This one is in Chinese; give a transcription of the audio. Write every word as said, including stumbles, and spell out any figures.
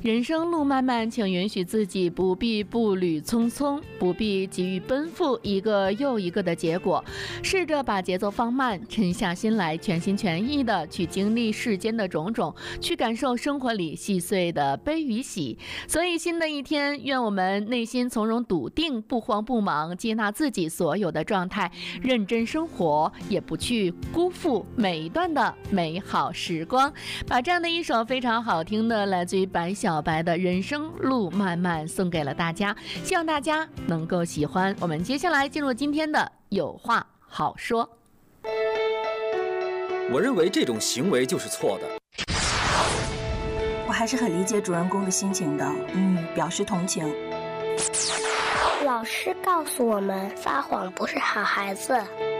人生路漫漫，请允许自己不必步履匆匆，不必急于奔赴一个又一个的结果，试着把节奏放慢，沉下心来，全心全意的去经历世间的种种，去感受生活里细碎的悲与喜。所以新的一天，愿我们内心从容笃定，不慌不忙，接纳自己所有的状态，认真生活，也不去辜负每一段的美好时光。把这样的一首非常好听的来自于白小白的人生路漫漫送给了大家，希望大家能够喜欢。我们接下来进入今天的有话好说。 我认为这种行为就是错的。 我还是很理解主人公的心情的，嗯，表示同情。 老师告诉我们，撒谎不是好孩子。